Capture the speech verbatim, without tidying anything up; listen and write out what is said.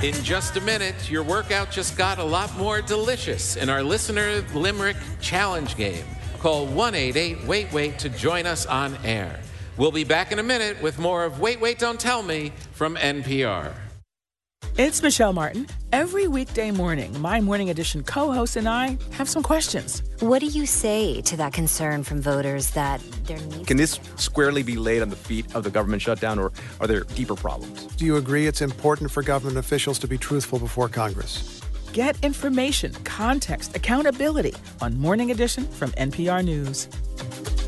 In just a minute, your workout just got a lot more delicious in our listener Limerick Challenge game. Call one eight eight wait wait to join us on air. We'll be back in a minute with more of Wait, Wait, Don't Tell Me from N P R. It's Michelle Martin. Every weekday morning, my Morning Edition co-host and I have some questions. What do you say to that concern from voters that there needs... Can this squarely be laid on the feet of the government shutdown, or are there deeper problems? Do you agree it's important for government officials to be truthful before Congress? Get information, context, accountability on Morning Edition from N P R News.